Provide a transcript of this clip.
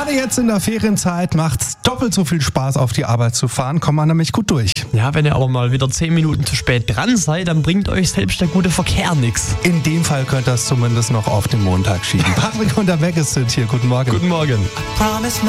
Gerade jetzt in der Ferienzeit macht's doppelt so viel Spaß, auf die Arbeit zu fahren. Kommt man nämlich gut durch. Ja, wenn ihr aber mal wieder 10 Minuten zu spät dran seid, dann bringt euch selbst der gute Verkehr nichts. In dem Fall könnt ihr es zumindest noch auf den Montag schieben. Patrick und der Weggis sind hier. Guten Morgen. Guten Morgen.